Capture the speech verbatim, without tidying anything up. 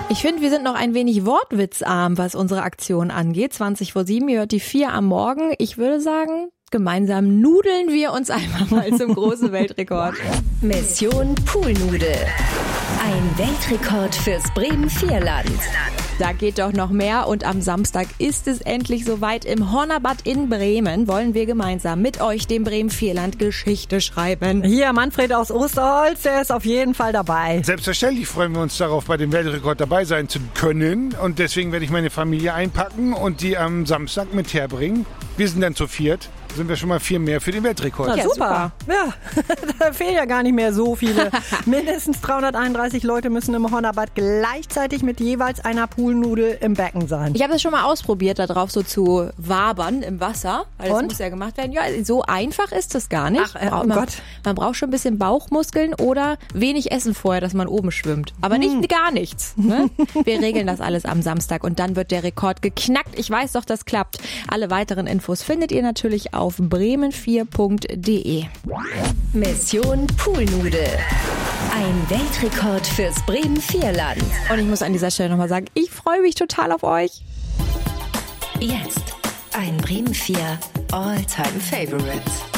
Ich finde, wir sind noch ein wenig wortwitzarm, was unsere Aktion angeht. zwanzig vor sieben, ihr hört die vier am Morgen. Ich würde sagen, gemeinsam nudeln wir uns einfach mal zum großen Weltrekord. Mission Poolnudel. Ein Weltrekord fürs Bremen-Vierland. Da geht doch noch mehr und am Samstag ist es endlich soweit. Im Hornerbad in Bremen wollen wir gemeinsam mit euch, dem Bremen-Vierland, Geschichte schreiben. Hier, Manfred aus Osterholz, der ist auf jeden Fall dabei. Selbstverständlich freuen wir uns darauf, bei dem Weltrekord dabei sein zu können. Und deswegen werde ich meine Familie einpacken und die am Samstag mit herbringen. Wir sind dann zu viert. Sind wir schon mal vier mehr für den Weltrekord. Na, Ja, super. super. Ja, da fehlen ja gar nicht mehr so viele. Mindestens dreihunderteinunddreißig Leute müssen im Hornerbad gleichzeitig mit jeweils einer Poolnudel im Becken sein. Ich habe das schon mal ausprobiert, da drauf so zu wabern im Wasser. Weil das Und? muss ja gemacht werden. Ja, so einfach ist das gar nicht. Ach, äh, oh man, Gott. man braucht schon ein bisschen Bauchmuskeln oder wenig Essen vorher, dass man oben schwimmt. Aber nicht Hm. gar nichts. Ne? Wir regeln das alles am Samstag und dann wird der Rekord geknackt. Ich weiß doch, das klappt. Alle weiteren Infos findet ihr natürlich auf bremen vier punkt de. Mission Poolnudel. Ein Weltrekord fürs Bremen-Vierland. Und ich muss an dieser Stelle nochmal sagen, ich freue mich total auf euch. Jetzt ein Bremen vier All-Time Favorite.